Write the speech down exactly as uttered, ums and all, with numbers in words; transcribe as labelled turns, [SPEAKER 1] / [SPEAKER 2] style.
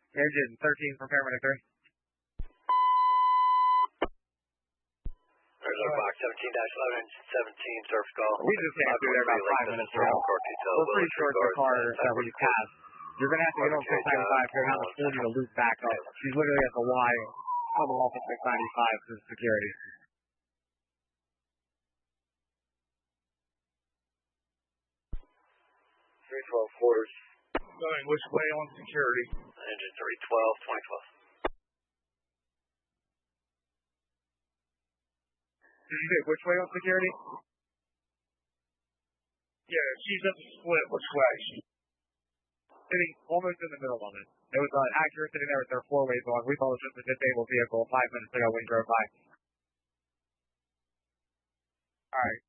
[SPEAKER 1] Engine thirteen for paramedic three.
[SPEAKER 2] There's our box seventeen dash eleven, seventeen, service call.
[SPEAKER 1] We just came through there about five minutes ago. We're pretty sure it's the car that we passed. You're going to have to get on six ninety-five if you're not affording to loop back up. She's literally at the Y coming off of six ninety-five to security.
[SPEAKER 2] three twelve quarters.
[SPEAKER 3] Going which way on security?
[SPEAKER 2] Engine three twelve, twenty twelve.
[SPEAKER 1] Did you say which way on security?
[SPEAKER 3] Yeah, she's at the split. Which way?
[SPEAKER 1] Sitting almost in the middle of it. It was uh, Acura sitting there with their four ways on. We thought it was just a disabled vehicle five minutes ago when we drove by. All right.